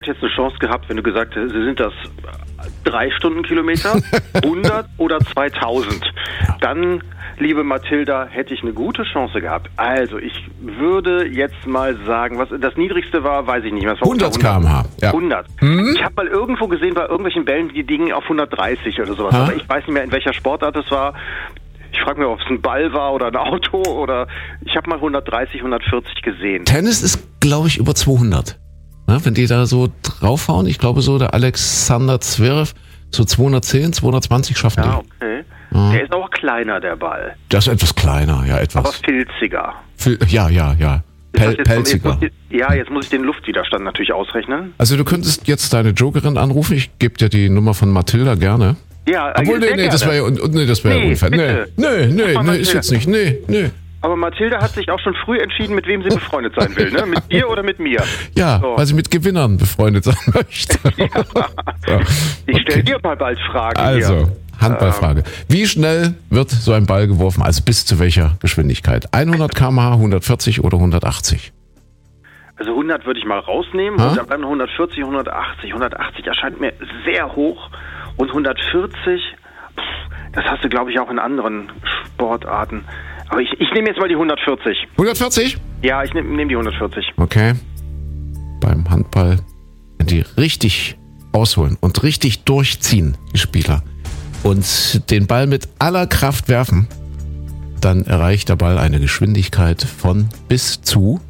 Jetzt eine Chance gehabt, wenn du gesagt hättest, sind das 3 Stundenkilometer, 100 oder 2000. Dann, liebe Mathilda, hätte ich eine gute Chance gehabt. Also, ich würde jetzt mal sagen, was das niedrigste war, weiß ich nicht mehr. 100 km/h. Ja. 100. Ich habe mal irgendwo gesehen, bei irgendwelchen Bällen, die gingen auf 130 oder sowas. Aber ich weiß nicht mehr, in welcher Sportart es war. Ich frage mich, ob es ein Ball war oder ein Auto oder ich habe mal 130, 140 gesehen. Tennis ist, glaube ich, über 200. Ja, wenn die da so draufhauen, ich glaube so, der Alexander Zverev, so 210, 220 schaffen die. Ja, okay. Ja. Der ist auch kleiner, der Ball. Der ist etwas kleiner, ja, etwas. Aber filziger. Ja. Pelziger. Jetzt muss ich den Luftwiderstand natürlich ausrechnen. Also du könntest jetzt deine Jokerin anrufen, ich gebe dir die Nummer von Mathilda gerne. Ja, obwohl, das wäre ja unfair. Nee, ist jetzt nicht. Nee. Aber Mathilda hat sich auch schon früh entschieden, mit wem sie befreundet sein will, ne? Mit dir oder mit mir? Ja, so. Weil sie mit Gewinnern befreundet sein möchte. Ja. So. Ich stelle dir mal bald Fragen. Also, hier. Handballfrage. Wie schnell wird so ein Ball geworfen? Also bis zu welcher Geschwindigkeit? 100 km/h, 140 oder 180? Also 100 würde ich mal rausnehmen und dann bleiben 140, 180. 180 erscheint mir sehr hoch und 140, das hast du, glaube ich, auch in anderen Sportarten. Aber ich nehme jetzt mal die 140. 140? Ja, ich nehme die 140. Okay. Beim Handball, wenn die richtig ausholen und richtig durchziehen, die Spieler, und den Ball mit aller Kraft werfen, dann erreicht der Ball eine Geschwindigkeit von bis zu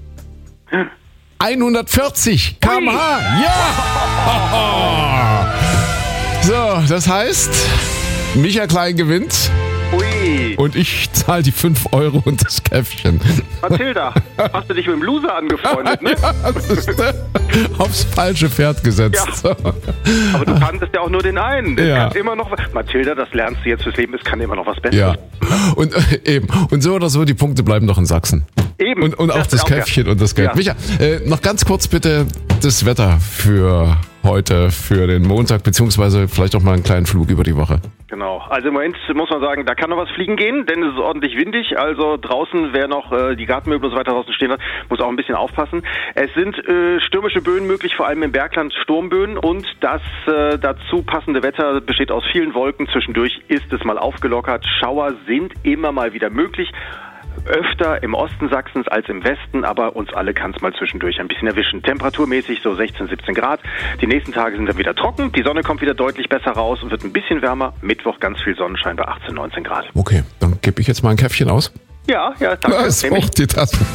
140 km/h. Ja! So, das heißt, Micha Klein gewinnt. Ui. Und ich zahle die 5 Euro und das Käffchen. Mathilda, hast du dich mit dem Loser angefreundet, ne? Ja, das ist aufs falsche Pferd gesetzt. Ja. Aber du kanntest ja auch nur den einen. Ja. Kann immer noch was. Mathilda, das lernst du jetzt fürs Leben, es kann immer noch was Besseres. Ja. Und eben. Und so oder so, die Punkte bleiben doch in Sachsen. Eben. Und auch das Käffchen und das Geld. Ja. Micha, noch ganz kurz bitte das Wetter für heute, für den Montag, beziehungsweise vielleicht auch mal einen kleinen Flug über die Woche. Genau. Also im Moment muss man sagen, da kann noch was fliegen gehen, denn es ist ordentlich windig. Also draußen, wer noch die Gartenmöbel und so weiter draußen stehen hat, muss auch ein bisschen aufpassen. Es sind stürmische Böen möglich, vor allem im Bergland Sturmböen. Und das dazu passende Wetter besteht aus vielen Wolken. Zwischendurch ist es mal aufgelockert. Schauer sind immer mal wieder möglich. Öfter im Osten Sachsens als im Westen, aber uns alle kann es mal zwischendurch ein bisschen erwischen. Temperaturmäßig so 16, 17 Grad. Die nächsten Tage sind dann wieder trocken, die Sonne kommt wieder deutlich besser raus und wird ein bisschen wärmer. Mittwoch ganz viel Sonnenschein bei 18, 19 Grad. Okay, dann gebe ich jetzt mal ein Käffchen aus. Ja, danke. Das braucht die Tasse.